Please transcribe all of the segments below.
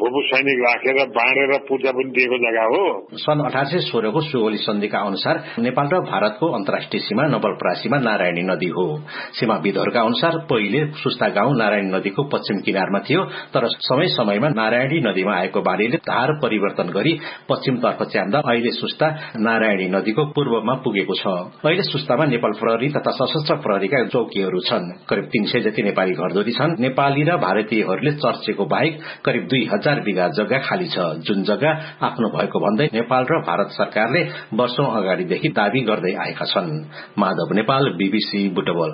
भूपू सैनिक राखेर बाँडेर पूजा पनि दिएको जग्गा हो। सन् 1816 को सुगौली सन्धिका अनुसार नेपाल र भारतको अन्तर्राष्ट्रिय सीमा नवलपरासीमा नारायणी नदी हो। सीमाविदहरूका अनुसार पहिले सुस्ता गाउँ नारायणी नदीको पश्चिम किनारमा थियो, तर समय समयमा नारायणी नदीमा आएको बाढीले धार परिवर्तन गरी पश्चिमतर्फ च्याम्दा अहिले सुस्ता नारायणी नदीको पूर्वमा पुगेको छ। अहिले सुस्तामा नेपाल प्रहरी तथा सशस्त्र प्रहरीका चौकीहरू छन्। करिब 300 जति नेपाली घरधुरी छन्। नेपाली र भारतीयहरूले चर्चेको बाहेक करिब 2000 बिघा जग्गा खाली छ, जुन जग्गा आफ्नो भएको भन्दै नेपाल र भारत सरकारले वर्षौं अगाडिदेखि दावी गर्दै आएका छन्। माधव नेपाल, बीबीसी बुटवल।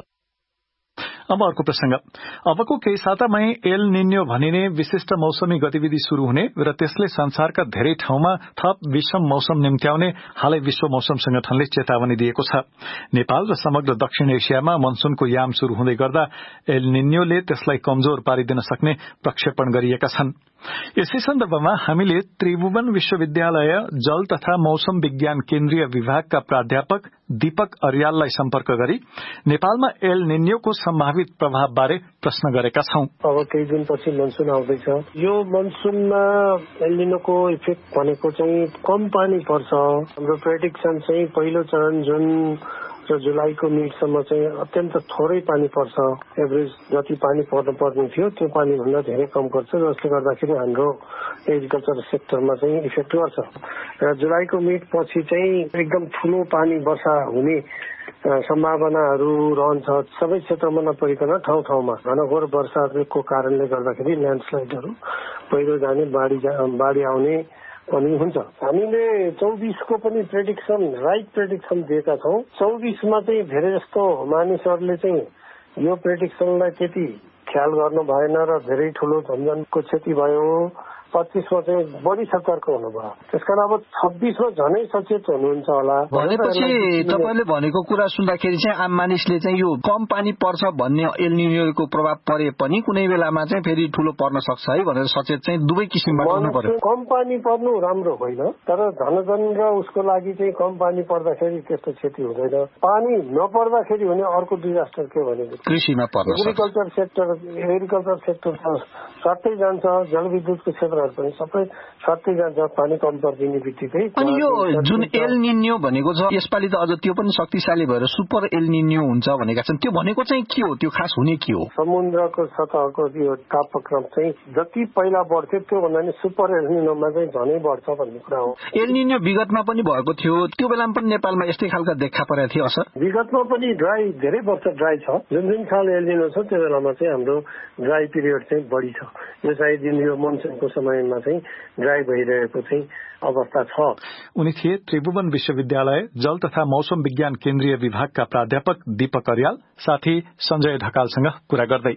अब अर्को प्रसंग। अबको केही सातामै एल निन्यो भनिने विशिष्ट मौसमी गतिविधि शुरू हुने र त्यसले संसारका धेरै ठाउँमा थप विषम मौसम निम्त्याउने हालै विश्व मौसम संगठनले चेतावनी दिएको छ। नेपाल र समग्र दक्षिण एशियामा मनसूनको याम शुरू हुँदै गर्दा एल निन्योले त्यसलाई कमजोर पारिदिन सक्ने प्रक्षेपण गरिएका छन्। यसै सन्दर्भमा हामीले त्रिभुवन विश्वविद्यालय जल तथा मौसम विज्ञान केन्द्रीय विभागका प्राध्यापक दीपक अर्याललाई सम्पर्क गरी नेपालमा एल निन्योको सम्भावित प्रभाव बारे प्रश्न गरेका छौं। अब केही दिनपछि मनसून आउँदैछ। यो मनसूनमा एल निनोको इफेक्ट भनेको चाहिँ कम पानी पर्छ। हाम्रो प्रेडिक्सन चाहिँ पहिलो चरण जुन र जुलाईको मिडसम्म चाहिँ अत्यन्त थोरै पानी पर्छ। एभरेज जति पानी पर्नुपर्ने थियो त्यो पानी भन्दा धेरै कम पर्छ, जसले गर्दाखेरि हाम्रो एग्रिकल्चर सेक्टरमा चाहिँ इफेक्ट गर्छ। र जुलाईको मिड पछि चाहिँ एकदम ठूलो पानी वर्षा हुने सम्भावनाहरू रहन्छ। सबै क्षेत्रमा नपरिकन ठाउँ ठाउँमा घनघोर वर्षाको कारणले गर्दाखेरि ल्यान्डस्लाइडहरू, पहिरो जाने, बाढी आउने पनि हुन्छ। हामीले 24 को पनि प्रेडिक्सन राइट प्रेडिक्सन दिएका छौं। 24 मा चाहिँ धेरै जस्तो मानिसहरूले चाहिँ यो प्रेडिक्सनलाई त्यति ख्याल गर्नु भएन र धेरै ठूलो झन्झनको क्षति भयो। 25 मा चाहिँ बढी सतर्क हुनुभयो। त्यसकारण अब 26 मा झनै सचेत हुनुहुन्छ होला। भनेपछि तपाईले भनेको कुरा सुन्दाखेरि चाहिँ आम मानिसले चाहिँ यो कम पानी पर्छ भन्ने एल निनोको प्रभाव परे पनि कुनै बेलामा चाहिँ फेरि ठूलो पर्न सक्छ है भनेर सचेत चाहिँ दुवै किसिमबाट हुनु पर्यो। कम पानी पर्नु राम्रो होइन, तर धनजन र उसको लागि चाहिँ कम पानी पर्दाखेरि त्यस्तो क्षति हुँदैन। पानी नपर्दाखेरि हुने अर्को डिजास्टर के भनेको कृषिमा पर्छ। एग्रिकल्चर सेक्टर सट्टै जान्छ। जलविद्युतको क्षेत्र पनि सबै सट्टै जान्छ पानी कम परिदिने बित्तिकै। अनि यो जुन एल निन्यो भनेको छ यसपालि त अझ त्यो पनि शक्तिशाली भएर सुपर एल निन्यो हुन्छ भनेका छन्। त्यो भनेको चाहिँ के हो? त्यो खास हुने के हो? समुद्रको सतहको यो तापक्रम चाहिँ जति पहिला बढ्थ्यो त्यो भन्दा नि सुपर एल निनोमा चाहिँ झनै बढ्छ भन्ने कुरा हो। एल निन्यो विगतमा पनि भएको थियो, त्यो बेलामा पनि नेपालमा यस्तै खालका देखा परेको थियो असर? विगतमा पनि ड्राई, धेरै वर्ष ड्राई छ। जुन साल एल निनो छ त्यो बेलामा चाहिँ हाम्रो ड्राई पिरियड चाहिँ बढी छ। यो सायद यो मनसुनको समयमा चाहिँ ड्राई भइरहेको चाहिँ अवस्था छ। उनी थिए त्रिभुवन विश्वविद्यालय जल तथा मौसम विज्ञान केन्द्रीय विभागका प्राध्यापक दीपक अर्याल, साथी संजय ढकालसँग कुरा गर्दै।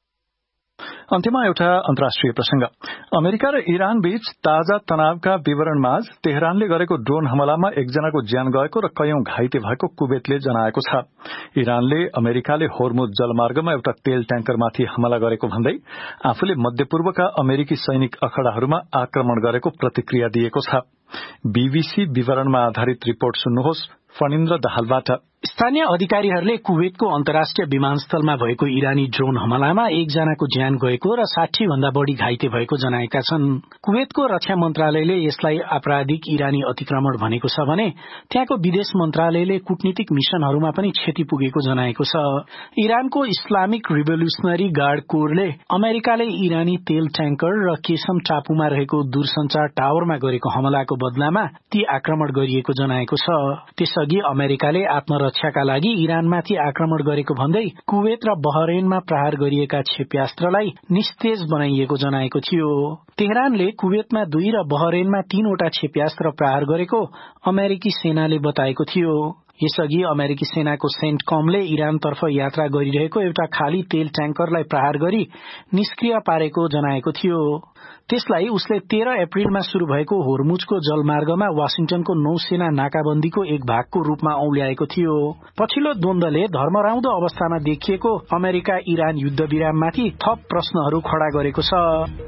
अन्त्यमा एउटा अन्तर्राष्ट्रिय प्रसंग। अमेरिका र इरान बीच ताजा तनावका विवरणमाझ तेहरानले गरेको ड्रोन हमलामा एकजनाको ज्यान गएको र कयौं घाइते भएको कुवेतले जनाएको छ। इरानले अमेरिकाले होर्मुज जलमार्गमा एउटा तेल ट्याङ्करमाथि हमला गरेको भन्दै आफूले मध्यपूर्वका अमेरिकी सैनिक अखडाहरूमा आक्रमण गरेको प्रतिक्रिया दिएको छ। बीबीसी विवरणमा आधारित रिपोर्ट सुन्नुहोस् फणिन्द्र दाहालबाट। स्थानीय अधिकारीहरूले कुवेतको अन्तर्राष्ट्रिय विमानस्थलमा भएको इरानी ड्रोन हमलामा एकजनाको ज्यान गएको र 60 भन्दा बढ़ी घाइते भएको जनाएका छन्। कुवेतको रक्षा मन्त्रालयले यसलाई आपराधिक इरानी अतिक्रमण भनेको छ भने त्यहाँको विदेश मन्त्रालयले कूटनीतिक मिशनहरूमा पनि क्षति पुगेको जनाएको छ। इरानको इस्लामिक रिभोल्युसनरी गार्ड कोरले अमेरिकाले इरानी तेल ट्याङ्कर र केसम टापुमा रहेको दूरसञ्चार टावरमा गरेको हमलाको बदलामा ती आक्रमण गरिएको जनाएको छ। त्यसअघि अमेरिकाले आत्मरक्षाका लागि इरानमाथि आक्रमण गरेको भन्दै कुवेत र बहरेनमा प्रहार गरिएका क्षेप्यास्त्रलाई निस्तेज बनाइएको जनाएको थियो। तेहरानले कुवेतमा 2 र बहरेनमा 3 वटा क्षेप्यास्त्र प्रहार गरेको अमेरिकी सेनाले बताएको थियो। यसअघि अमेरिकी सेनाको सेन्टकमले इरानतर्फ यात्रा गरिरहेको एउटा खाली तेल ट्याङ्करलाई प्रहार गरी निष्क्रिय पारेको जनाएको थियो। त्यसलाई उसले 13 अप्रिलमा शुरू भएको होर्मुजको जलमार्गमा वाशिंटनको नौसेना नाकाबन्दीको एक भागको रूपमा औल्याएको थियो। पछिल्लो द्वन्द्वले धर्मराउँदो अवस्थामा देखिएको अमेरिका इरान युद्धविराममाथि थप प्रश्नहरू खड़ा गरेको छ।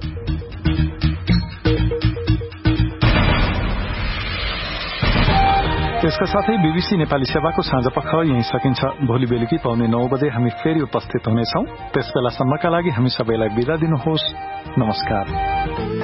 यसका साथै बीबीसी नेपाली सेवाको साँझपख यही सकिन्छ। भोलि बेलुकी पाउने 9 बजे हामी फेरि उपस्थित हुनेछौं। त्यसबेलासम्मका लागि हामी सबैलाई बिदा दिनुहोस्। नमस्कार।